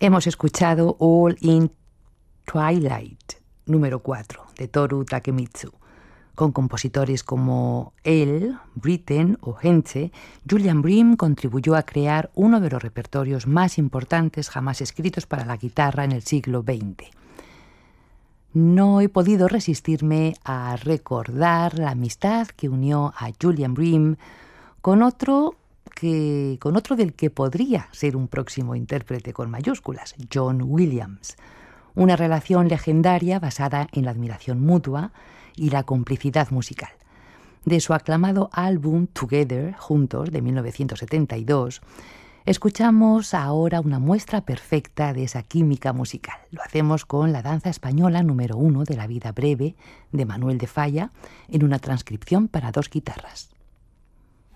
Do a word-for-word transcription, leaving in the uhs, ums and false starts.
Hemos escuchado All in Twilight, número cuatro, de Toru Takemitsu. Con compositores como él, Britten o Hentze, Julian Bream contribuyó a crear uno de los repertorios más importantes jamás escritos para la guitarra en el siglo veinte. No he podido resistirme a recordar la amistad que unió a Julian Bream con otro, que, con otro del que podría ser un próximo intérprete con mayúsculas, John Williams. Una relación legendaria basada en la admiración mutua y la complicidad musical. De su aclamado álbum Together, Juntos, de mil novecientos setenta y dos, escuchamos ahora una muestra perfecta de esa química musical. Lo hacemos con la danza española número uno de La vida breve, de Manuel de Falla, en una transcripción para dos guitarras.